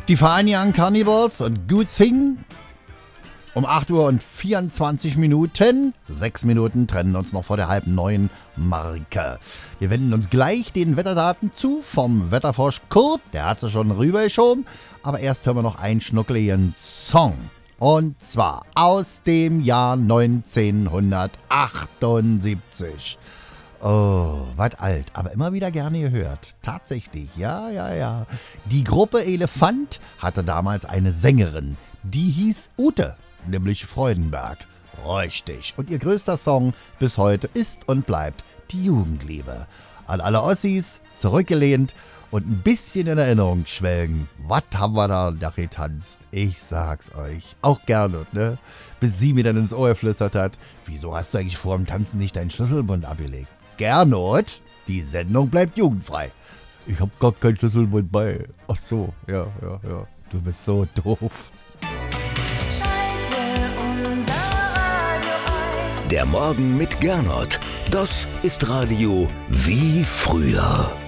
Die Fine Young Cannibals und Good Thing. Um 8 Uhr und 24 Minuten. 6 Minuten trennen uns noch vor der halben neuen Marke. Wir wenden uns gleich den Wetterdaten zu vom Wetterfrosch Kurt. Der hat sie schon rübergeschoben. Aber erst hören wir noch einen schnuckeligen Song. Und zwar aus dem Jahr 1978. Oh, weit alt, aber immer wieder gerne gehört. Tatsächlich, ja. Die Gruppe Elefant hatte damals eine Sängerin, die hieß Ute, nämlich Freudenberg. Richtig. Und ihr größter Song bis heute ist und bleibt die Jugendliebe. An alle Ossis, zurückgelehnt und ein bisschen in Erinnerung schwelgen. Was haben wir da getanzt? Ich sag's euch. Auch gerne, ne? Bis sie mir dann ins Ohr geflüstert hat. Wieso hast du eigentlich vor dem Tanzen nicht deinen Schlüsselbund abgelegt? Gernot, die Sendung bleibt jugendfrei. Ich hab gar keinen Schlüsselbund bei. Ach so, ja. Du bist so doof. Schalte unser Radio ein. Der Morgen mit Gernot. Das ist Radio wie früher.